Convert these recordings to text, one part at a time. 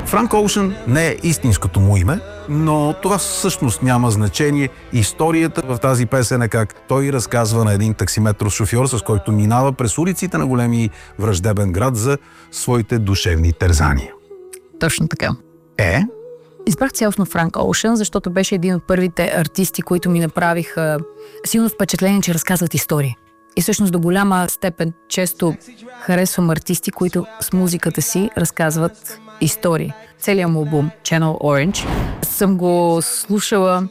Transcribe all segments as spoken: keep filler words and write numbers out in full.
Франк Оушън не е истинското му име, но това всъщност няма значение. Историята в тази песен е как той разказва на един таксиметров шофьор, с който минава през улиците на големи враждебен град за своите душевни тързания. Точно така. Е? Избрах цялостно Франк Оушън, защото беше един от първите артисти, които ми направиха силно впечатление, че разказват истории. И всъщност до голяма степен често харесвам артисти, които с музиката си разказват истории. Целият му албум Channel Orange съм го слушала.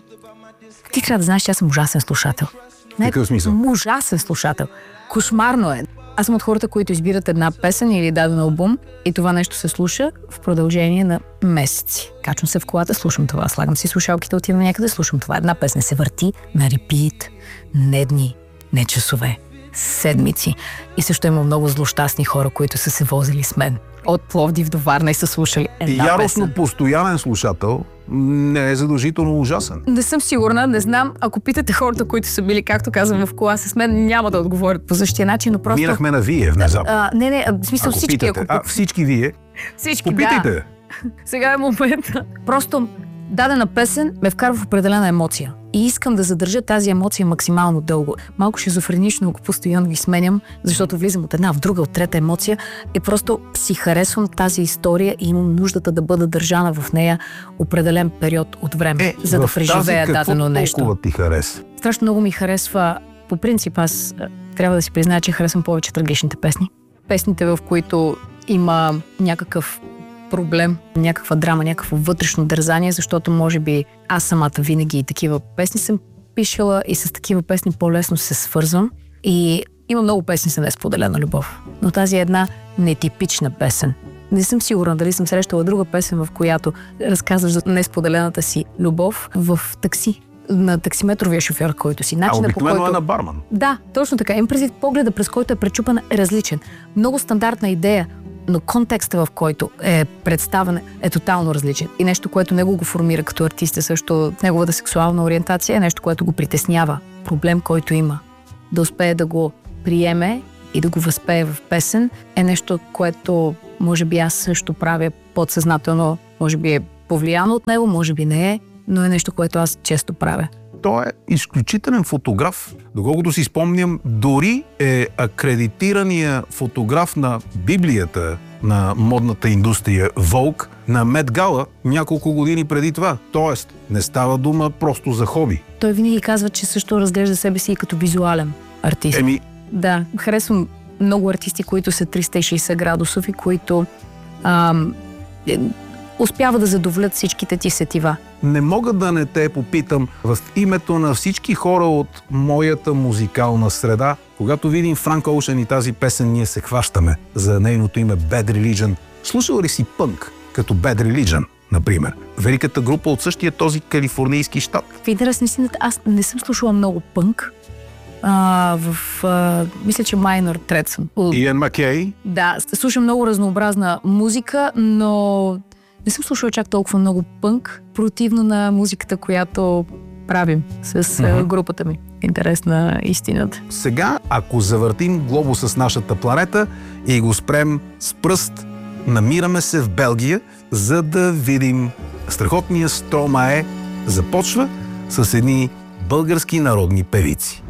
Ти трябва да знаеш, че аз съм ужасен слушател. Не, какъв смисъл? Ужасен слушател. Кошмарно е. Аз съм от хората, които избират една песен или даден албум и това нещо се слуша в продължение на месеци. Качвам се в колата, слушам това, слагам си слушалките, отивам някъде, слушам това. Една песен се върти на репит, не дни, не часове, седмици. И също има много злощастни хора, които са се возили с мен от Пловдив до Варна и са слушали една Яростно песен. постоянен слушател не е задължително ужасен. Не съм сигурна, не знам. Ако питате хората, които са били, както казвам, в кола с мен, няма да отговорят по същия начин, но просто... Минахме на вие внезапно. А, не, не, в смисъл ако всички. Питате, Ако... а, всички вие? Всички, Попитайте. да. Сега е момента. Просто дадена песен ме вкарва в определена емоция. И искам да задържа тази емоция максимално дълго. Малко шизофренично, ако постоянно ги сменям, защото влизам от една в друга, от трета емоция. И просто си харесвам тази история и имам нуждата да бъда държана в нея определен период от време, е, за да преживея дадено нещо. Толкова ти хареса? Страшно много ми харесва. По принцип, аз трябва да си призная, че харесвам повече трагичните песни. Песните, в които има някакъв проблем, някаква драма, някакво вътрешно дързание, защото може би аз самата винаги и такива песни съм пишела и с такива песни по-лесно се свързвам. И има много песни за несподелена любов. Но тази е една нетипична песен. Не съм сигурна дали съм срещала друга песен, в която разказваш за несподелената си любов в такси. На таксиметровия шофьор, който си. А обикновено който... е на барман. Да, точно така. Им предвид погледа, през който е пречупан, е различен. Много стандартна идея, но контекста, в който е представен, е тотално различен. И нещо, което него го формира като артист, е също неговата сексуална ориентация, е нещо, което го притеснява. Проблем, който има. Да успее да го приеме и да го възпее в песен, е нещо, което може би аз също правя подсъзнателно, може би е повлияно от него, може би не е, но е нещо, което аз често правя. Той е изключителен фотограф. Доколкото си спомням, дори е акредитирания фотограф на Библията на модната индустрия Vogue на Мет Гала няколко години преди това. Тоест, не става дума просто за хоби. Той винаги казва, че също разглежда себе си и като визуален артист. Еми... Да, харесвам много артисти, които са триста и шейсет градусови, които ам, е, успява да задоволят всичките ти сетива. Не мога да не те попитам в името на всички хора от моята музикална среда, когато видим Франк Оушън и тази песен, ние се хващаме за нейното име Bad Religion. Слушал ли си пънк като Bad Religion, например? Великата група от същия този калифорнийски щат. В интерес на истината, аз не съм слушала много пънк. А, в, а, мисля, че Minor Threat съм. Иан Маккей? Да, слушам много разнообразна музика, но не съм слушала чак толкова много пънк, противно на музиката, която правим с mm-hmm. групата ми. Интерес на истината. Сега, ако завъртим глобуса с нашата планета и го спрем с пръст, намираме се в Белгия, за да видим страхотния Стромае започва с едни български народни певици.